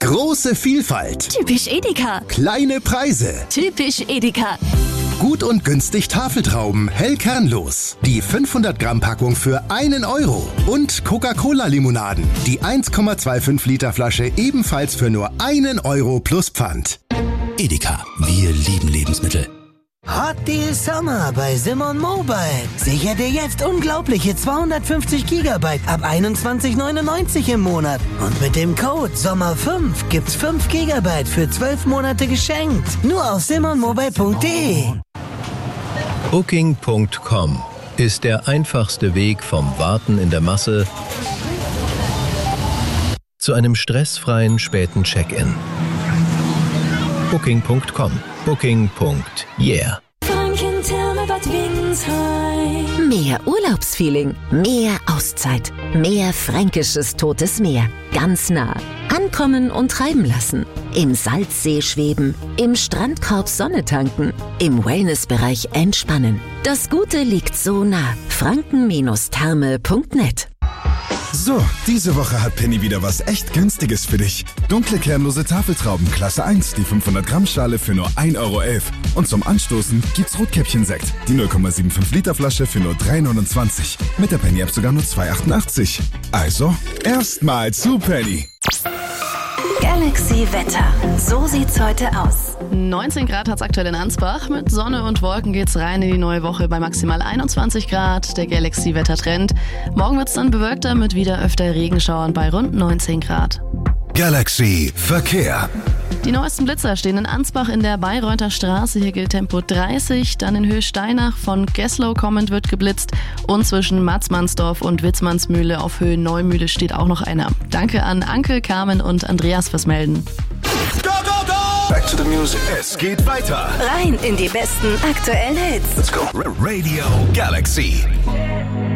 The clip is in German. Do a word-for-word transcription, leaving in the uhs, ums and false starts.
Große Vielfalt. Typisch Edeka. Kleine Preise. Typisch Edeka. Gut und günstig Tafeltrauben, hell kernlos. Die fünfhundert Gramm Packung für einen Euro. Und Coca-Cola-Limonaden. Die eins Komma fünfundzwanzig Liter Flasche ebenfalls für nur einen Euro plus Pfand. Edeka, wir lieben Lebensmittel. Hot Deal Summer bei Simon Mobile. Sicher dir jetzt unglaubliche zweihundertfünfzig Gigabyte ab einundzwanzig neunundneunzig im Monat. Und mit dem Code Sommer fünf gibt's fünf Gigabyte für zwölf Monate geschenkt. Nur auf simon mobile punkt de. Booking Punkt com ist der einfachste Weg vom Warten in der Masse zu einem stressfreien späten Check-in. Booking Punkt com. Booking. Yeah. Mehr Urlaubsfeeling, mehr Auszeit, mehr fränkisches Totes Meer. Ganz nah. Ankommen und treiben lassen. Im Salzsee schweben, im Strandkorb Sonne tanken, im Wellnessbereich entspannen. Das Gute liegt so nah. franken Therme Punkt net. So, diese Woche hat Penny wieder was echt Günstiges für dich. Dunkle kernlose Tafeltrauben Klasse eins, die fünfhundert Gramm Schale für nur ein Euro elf. Und zum Anstoßen gibt's Rotkäppchen-Sekt, die null Komma fünfundsiebzig Liter Flasche für nur drei neunundzwanzig. Mit der Penny-App sogar nur zwei achtundachtzig. Also, erstmal zu Penny. Galaxy Wetter. So sieht's heute aus. neunzehn Grad hat's aktuell in Ansbach. Mit Sonne und Wolken geht's rein in die neue Woche bei maximal einundzwanzig Grad. Der Galaxy Wettertrend. Morgen wird's dann bewölkter mit wieder öfter Regenschauern bei rund neunzehn Grad. Galaxy Verkehr. Die neuesten Blitzer stehen in Ansbach in der Bayreuther Straße. Hier gilt Tempo dreißig. Dann in Höhe Steinach von Geslow kommend wird geblitzt. Und zwischen Matzmannsdorf und Witzmannsmühle auf Höhe Neumühle steht auch noch einer. Danke an Anke, Carmen und Andreas fürs Melden. Go, go, go! Back to the music. Es geht weiter. Rein in die besten aktuellen Hits. Let's go. Radio Galaxy.